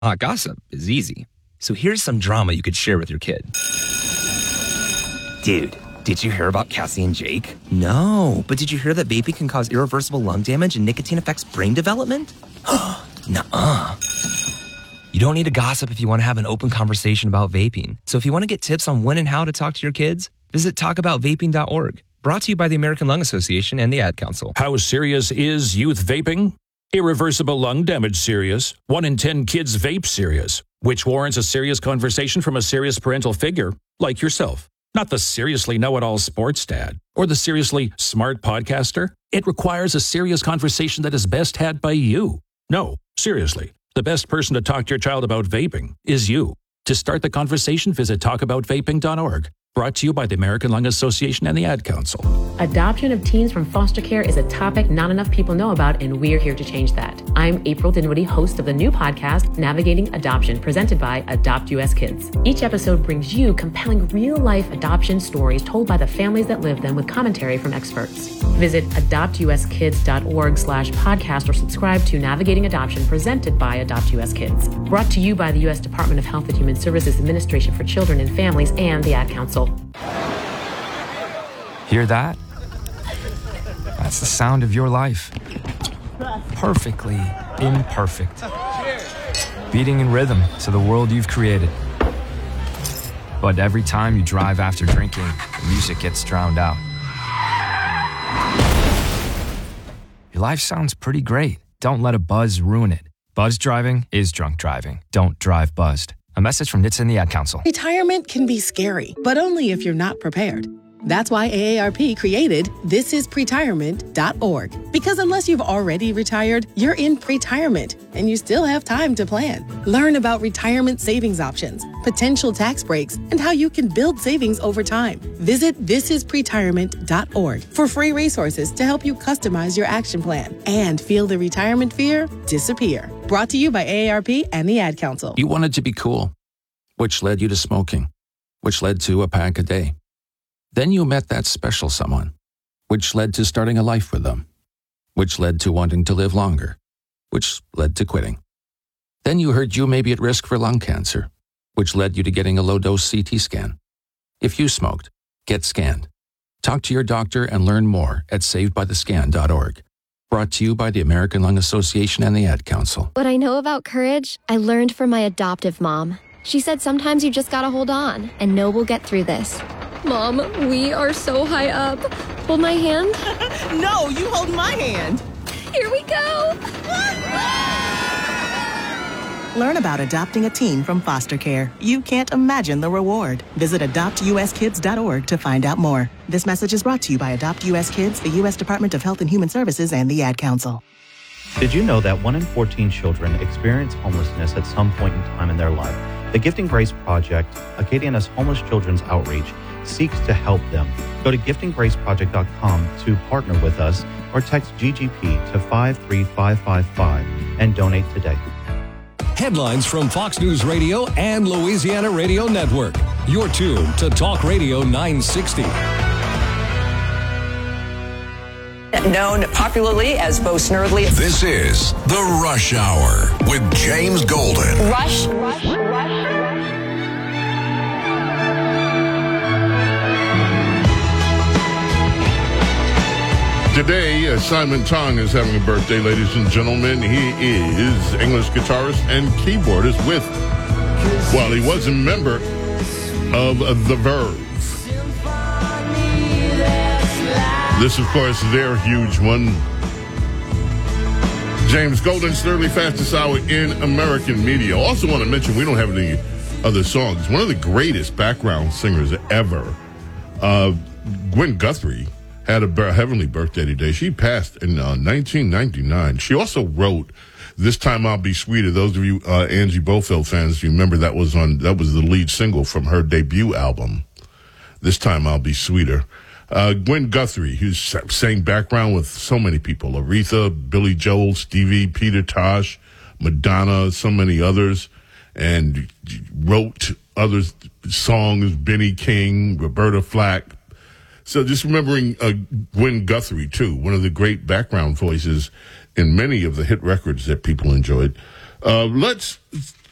Hot gossip is easy. So here's some drama you could share with your kid. Dude, did you hear about Cassie and Jake? No, but did you hear that vaping can cause irreversible lung damage and nicotine affects brain development? Nuh-uh. You don't need to gossip if you want to have an open conversation about vaping. So if you want to get tips on when and how to talk to your kids, visit talkaboutvaping.org. Brought to you by the American Lung Association and the Ad Council. How serious is youth vaping? Irreversible lung damage serious. 1 in 10 kids vape serious, which warrants a serious conversation from a serious parental figure like yourself. Not the seriously know-it-all sports dad or the seriously smart podcaster. It requires a serious conversation that is best had by you. No, seriously, the best person to talk to your child about vaping is you. To start the conversation, visit talkaboutvaping.org. Brought to you by the American Lung Association and the Ad Council. Adoption of teens from foster care is a topic not enough people know about, and we're here to change that. I'm April Dinwiddie, host of the new podcast, Navigating Adoption, presented by Adopt US Kids. Each episode brings you compelling real-life adoption stories told by the families that live them with commentary from experts. Visit adoptuskids.org/podcast or subscribe to Navigating Adoption, presented by Adopt US Kids. Brought to you by the U.S. Department of Health and Human Services Administration for Children and Families and the Ad Council. Hear that? That's the sound of your life. Perfectly imperfect. Beating in rhythm to the world you've created. But every time you drive after drinking, the music gets drowned out. Your life sounds pretty great. Don't let a buzz ruin it. Buzz driving is drunk driving. Don't drive buzzed. A message from NHTSA and the Ad Council. Retirement can be scary, but only if you're not prepared. That's why AARP created thisispretirement.org. Because unless you've already retired, you're in pretirement, and you still have time to plan. Learn about retirement savings options, potential tax breaks, and how you can build savings over time. Visit thisispretirement.org for free resources to help you customize your action plan and feel the retirement fear disappear. Brought to you by AARP and the Ad Council. You wanted to be cool, which led you to smoking, which led to a pack a day. Then you met that special someone, which led to starting a life with them, which led to wanting to live longer, which led to quitting. Then you heard you may be at risk for lung cancer, which led you to getting a low-dose CT scan. If you smoked, get scanned. Talk to your doctor and learn more at savedbythescan.org. Brought to you by the American Lung Association and the Ad Council. What I know about courage, I learned from my adoptive mom. She said sometimes you just gotta hold on and know we'll get through this. Mom, we are so high up. Hold my hand. No, you hold my hand. Here we go. Learn about adopting a teen from foster care. You can't imagine the reward. Visit adoptuskids.org to find out more. This message is brought to you by Adopt US Kids, the U.S. Department of Health and Human Services, and the Ad Council. Did you know that 1 in 14 children experience homelessness at some point in time in their life? The Gifting Grace Project, Acadiana's homeless children's outreach, seeks to help them. Go to giftinggraceproject.com to partner with us or text GGP to 53555 and donate today. Headlines from Fox News Radio and Louisiana Radio Network. You're tuned to Talk Radio 960. Known popularly as Bo Snerdley. This is The Rush Hour with James Golden. Rush. Today, Simon Tong is having a birthday, ladies and gentlemen. He is English guitarist and keyboardist with, well, he was a member of The Verve. This, of course, is their huge one. James Golden, Snerdley, fastest hour in American media. Also want to mention, we don't have any other songs. One of the greatest background singers ever, Gwen Guthrie, had a heavenly birthday today. She passed in 1999. She also wrote "This Time I'll Be Sweeter." Those of you Angie Bofill fans, you remember that was the lead single from her debut album, "This Time I'll Be Sweeter." Gwen Guthrie, who sang background with so many people: Aretha, Billy Joel, Stevie, Peter Tosh, Madonna, so many others, and wrote other songs: Benny King, Roberta Flack. So just remembering Gwen Guthrie, too, one of the great background voices in many of the hit records that people enjoyed. Let's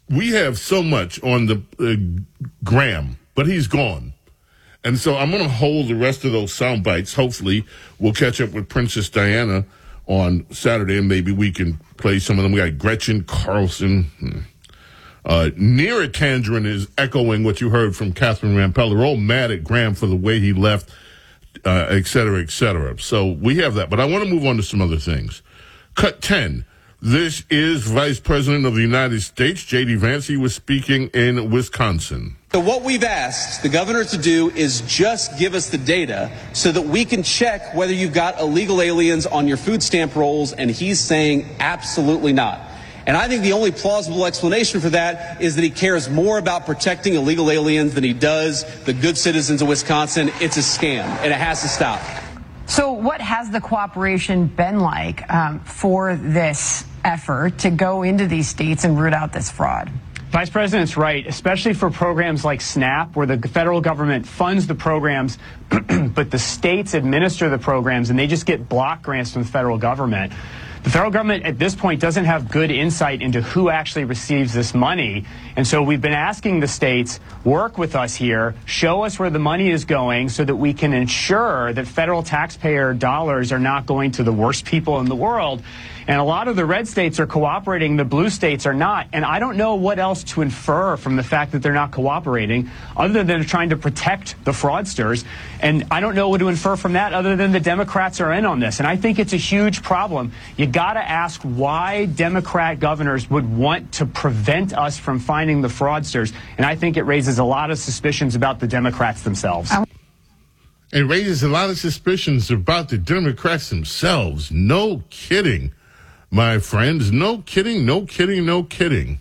we have so much on the Graham, but he's gone. And so I'm going to hold the rest of those sound bites. Hopefully, we'll catch up with Princess Diana on Saturday, and maybe we can play some of them. We got Gretchen Carlson. Neera Tangerine is echoing what you heard from Catherine Rampell. They're all mad at Graham for the way he left, et cetera, et cetera. So we have that. But I want to move on to some other things. Cut 10. This is Vice President of the United States, J.D. Vance. He was speaking in Wisconsin. So what we've asked the governor to do is just give us the data so that we can check whether you've got illegal aliens on your food stamp rolls, and he's saying absolutely not. And I think the only plausible explanation for that is that he cares more about protecting illegal aliens than he does the good citizens of Wisconsin. It's a scam, and it has to stop. So what has the cooperation been like for this effort to go into these states and root out this fraud? Vice President's right, especially for programs like SNAP, where the federal government funds the programs, but the states administer the programs, and they just get block grants from the federal government. The federal government at this point doesn't have good insight into who actually receives this money. And so we've been asking the states, work with us here, show us where the money is going so that we can ensure that federal taxpayer dollars are not going to the worst people in the world. And a lot of the red states are cooperating, the blue states are not. And I don't know what else to infer from the fact that they're not cooperating other than trying to protect the fraudsters. And I don't know what to infer from that other than the Democrats are in on this. And I think it's a huge problem. You got to ask why Democrat governors would want to prevent us from finding the fraudsters. And I think it raises a lot of suspicions about the Democrats themselves. It raises a lot of suspicions about the Democrats themselves. No kidding. My friends, no kidding, no kidding, no kidding.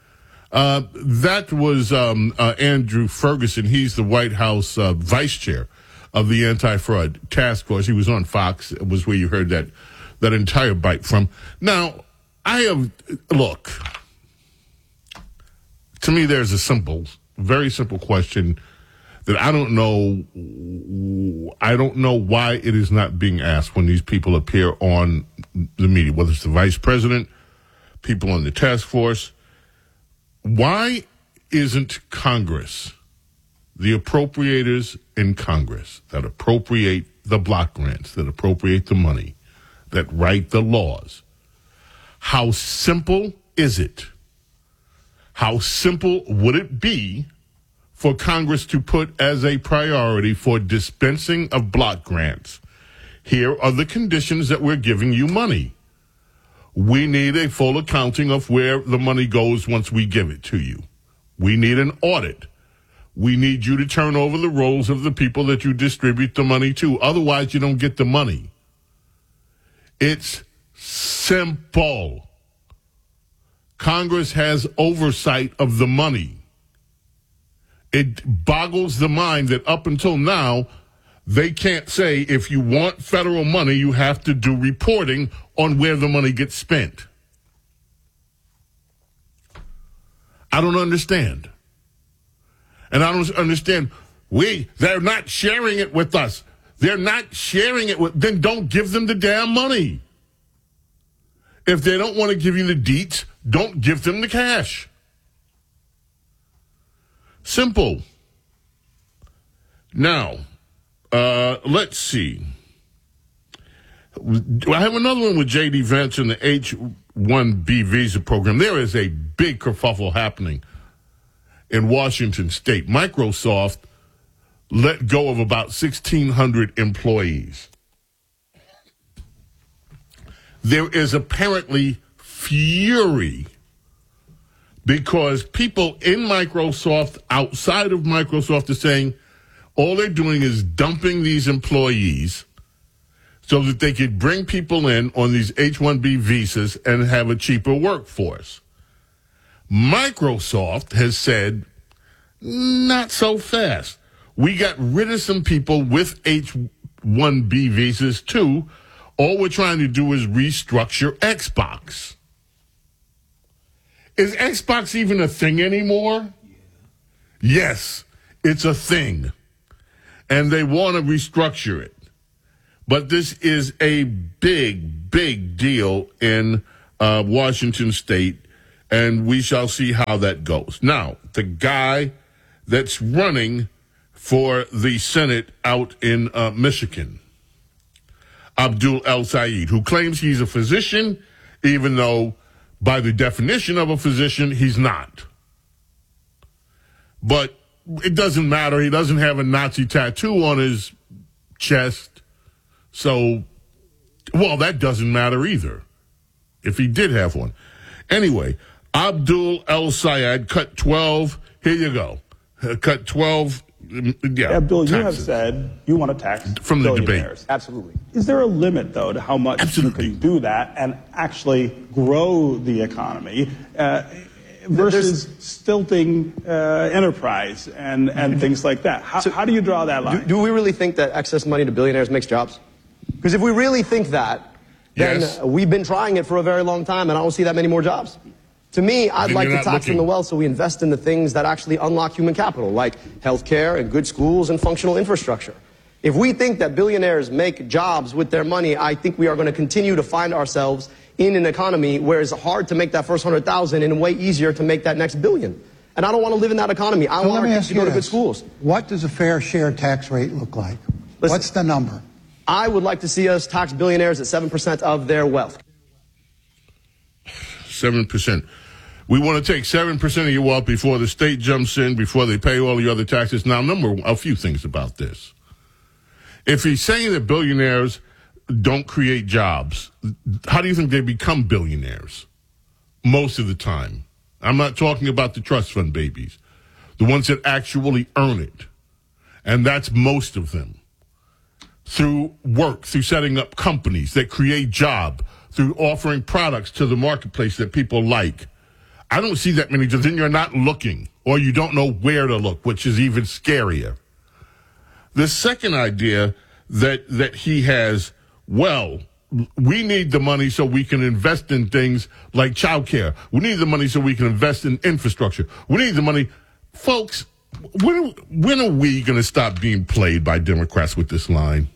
That was Andrew Ferguson. He's the White House vice chair of the anti-fraud task force. He was on Fox. It was where you heard that entire bite from. Now, look, to me there's a very simple question that I don't know why it is not being asked when these people appear on the media, whether it's the vice president, people on the task force. Why isn't Congress, the appropriators in Congress that appropriate the block grants, that appropriate the money, that write the laws, how simple is it? How simple would it be for Congress to put as a priority for dispensing of block grants? Here are the conditions that we're giving you money. We need a full accounting of where the money goes once we give it to you. We need an audit. We need you to turn over the rolls of the people that you distribute the money to. Otherwise, you don't get the money. It's simple. Congress has oversight of the money. It boggles the mind that up until now, they can't say if you want federal money, you have to do reporting on where the money gets spent. I don't understand. And I don't understand. They're not sharing it with us. They're not sharing it with, then don't give them the damn money. If they don't want to give you the deets, don't give them the cash. Simple. Now, let's see. I have another one with J.D. Vance in the H-1B visa program. There is a big kerfuffle happening in Washington State. Microsoft let go of about 1,600 employees. There is apparently fury because people in Microsoft, outside of Microsoft, are saying all they're doing is dumping these employees so that they could bring people in on these H-1B visas and have a cheaper workforce. Microsoft has said, not so fast. We got rid of some people with H-1B visas too. All we're trying to do is restructure Xbox. Is Xbox even a thing anymore? Yes, it's a thing. And they want to restructure it. But this is a big, big deal in Washington State and we shall see how that goes. Now, the guy that's running for the Senate out in Michigan, Abdul El-Sayed, who claims he's a physician, even though by the definition of a physician, he's not. But it doesn't matter. He doesn't have a Nazi tattoo on his chest. So, well, that doesn't matter either, if he did have one. Anyway, Abdul El-Sayed cut 12. Here you go. Cut 12. Yeah, Abdul, taxes. you have said you want to tax from the billionaires. debate. Absolutely. Is there a limit, though, to how much you can do that and actually grow the economy versus stilting enterprise and things like that? How do you draw that line? Do we really think that excess money to billionaires makes jobs? Because if we really think that, then we've been trying it for a very long time, and I don't see that many more jobs. To me, I'd like to tax from the wealth so we invest in the things that actually unlock human capital, like healthcare and good schools and functional infrastructure. If we think that billionaires make jobs with their money, I think we are going to continue to find ourselves in an economy where it's hard to make that first 100,000 and way easier to make that next billion. And I don't want to live in that economy. I want our kids to go to good schools. What does a fair share tax rate look like? What's the number? I would like to see us tax billionaires at 7% of their wealth. 7%. We want to take 7% of your wealth before the state jumps in, before they pay all the other taxes. Now, a few things about this. If he's saying that billionaires don't create jobs, how do you think they become billionaires? Most of the time. I'm not talking about the trust fund babies, the ones that actually earn it. And that's most of them. Through work, through setting up companies that create jobs, through offering products to the marketplace that people like. I don't see that many, then you're not looking, or you don't know where to look, which is even scarier. The second idea that he has, well, we need the money so we can invest in things like childcare. We need the money so we can invest in infrastructure. We need the money. Folks, when are we going to stop being played by Democrats with this line?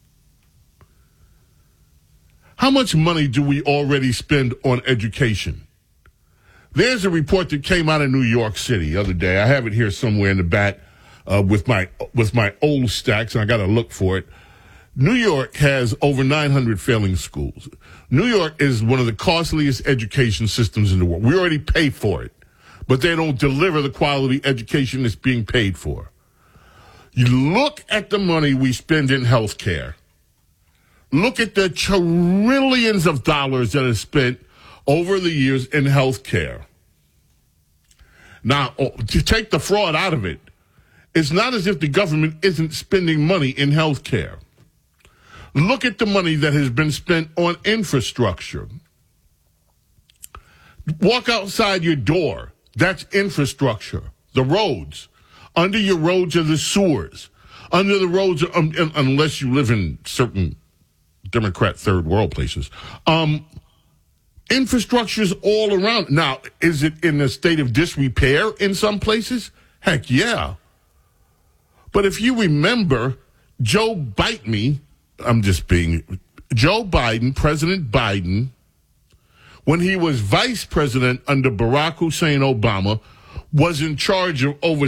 How much money do we already spend on education? There's a report that came out of New York City the other day. I have it here somewhere in the back with my old stacks, and I got to look for it. New York has over 900 failing schools. New York is one of the costliest education systems in the world. We already pay for it, but they don't deliver the quality education that's being paid for. You look at the money we spend in health care. Look at the trillions of dollars that are spent over the years in health care. Now, to take the fraud out of it, it's not as if the government isn't spending money in health care. Look at the money that has been spent on infrastructure. Walk outside your door. That's infrastructure. The roads. Under your roads are the sewers. Under the roads, unless you live in certain Democrat third world places, infrastructure's all around. Now, is it in a state of disrepair in some places? Heck yeah. But if you remember, Joe Biden, President Biden, when he was vice president under Barack Hussein Obama, was in charge of over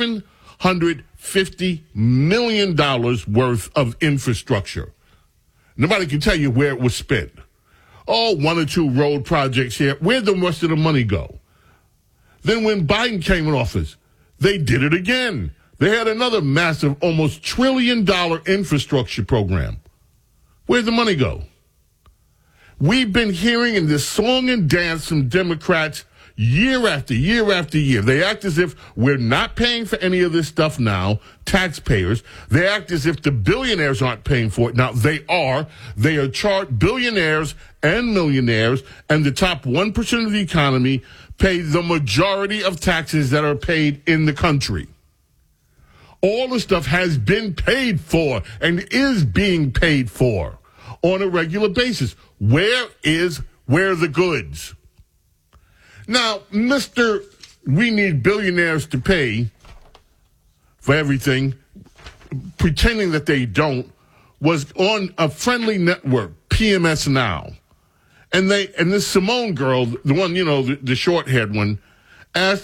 $750 million worth of infrastructure. Nobody can tell you where it was spent. Oh, one or two road projects here. Where'd the rest of the money go? Then when Biden came in office, they did it again. They had another massive, almost $1 trillion infrastructure program. Where'd the money go? We've been hearing in this song and dance from Democrats year after year after year. They act as if we're not paying for any of this stuff now, taxpayers. They act as if the billionaires aren't paying for it. Now, they are. They are billionaires and millionaires, and the top 1% of the economy pay the majority of taxes that are paid in the country. All the stuff has been paid for and is being paid for on a regular basis. Where are the goods? Now, we need billionaires to pay for everything, pretending that they don't, was on a friendly network, PMS Now. And this Simone girl, the one, the short-haired one, asked